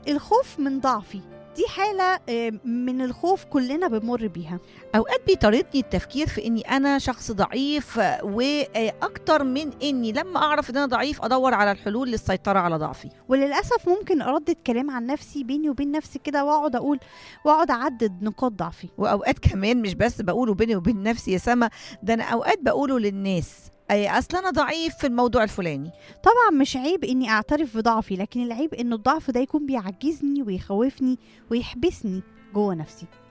الخوف من ضعفي دي حالة من الخوف كلنا بنمر بيها. اوقات بيطاردني التفكير في اني انا شخص ضعيف، واكتر من اني لما اعرف ان انا ضعيف ادور على الحلول للسيطرة على ضعفي. وللأسف ممكن أردد كلام عن نفسي بيني وبين نفسي كده، وأقعد أعدد نقاط ضعفي. واوقات كمان مش بس بقوله بيني وبين نفسي يا سما، ده انا اوقات بقوله للناس، اصل انا ضعيف في الموضوع الفلاني. طبعا مش عيب اني اعترف بضعفي، لكن العيب ان الضعف ده يكون بيعجزني ويخوفني ويحبسني جوه نفسي.